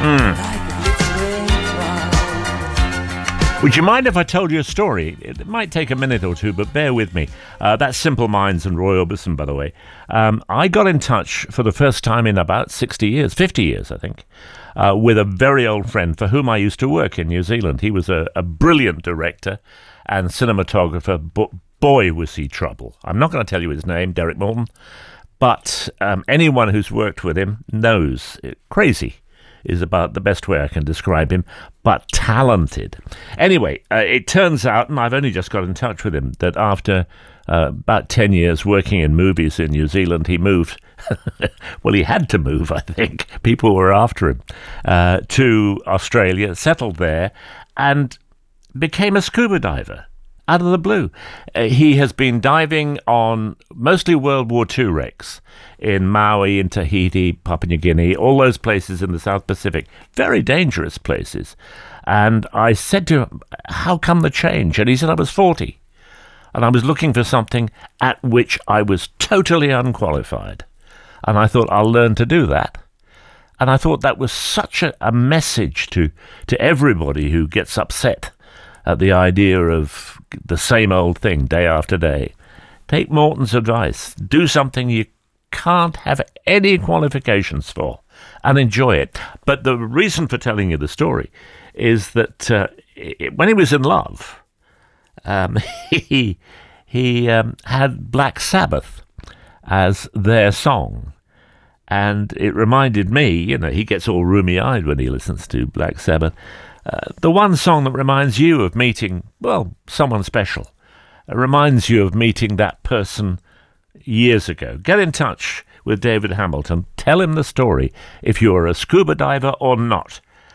Would you mind if I told you a story? It might take a minute or two, but bear with me. That's Simple Minds and Roy Orbison, by the way. I got in touch for the first time in about 50 years, I think, with a very old friend for whom I used to work in New Zealand. He was a brilliant director and cinematographer. Boy, was he trouble. I'm not going to tell you his name, Derek Morton, but anyone who's worked with him knows crazy is about the best way I can describe him, but talented. Anyway, it turns out, and I've only just got in touch with him, that after about 10 years working in movies in New Zealand, he moved, well, he had to move, I think. People were after him, to Australia, settled there, and became a scuba diver. Out of the blue. He has been diving on mostly World War II wrecks in Maui, in Tahiti, Papua New Guinea, all those places in the South Pacific. Very dangerous places. And I said to him, how come the change? And he said, I was 40. And I was looking for something at which I was totally unqualified. And I thought, I'll learn to do that. And I thought that was such a message to everybody who gets upset at the idea of the same old thing day after day. Take Morton's advice. Do something you can't have any qualifications for and enjoy it. But the reason for telling you the story is that when he was in love, he had Black Sabbath as their song. And it reminded me, he gets all roomy-eyed when he listens to Black Sabbath. The one song that reminds you of meeting, well, someone special. It reminds you of meeting that person years ago. Get in touch with David Hamilton. Tell him the story if you're a scuba diver or not.